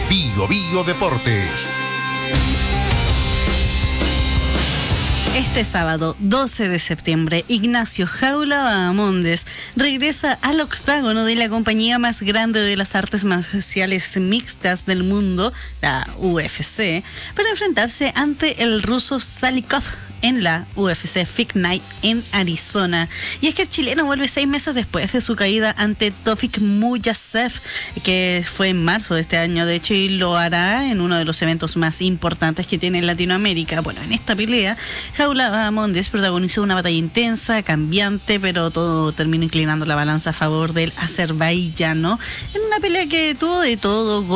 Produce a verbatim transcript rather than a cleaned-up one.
Bio Bio Deportes. Este sábado, doce de septiembre, Ignacio Jaula Bahamondes regresa al octágono de la compañía más grande de las artes marciales mixtas del mundo, la U F C, para enfrentarse ante el ruso Salikov en la U F C Fight Night en Arizona. Y es que el chileno vuelve seis meses después de su caída ante Tofik Muyasev, que fue en marzo de este año, de hecho, y lo hará en uno de los eventos más importantes que tiene Latinoamérica. Bueno, en esta pelea, Jaula Bahamondes protagonizó una batalla intensa, cambiante, pero todo terminó inclinando la balanza a favor del azerbaiyano, en una pelea que tuvo de todo,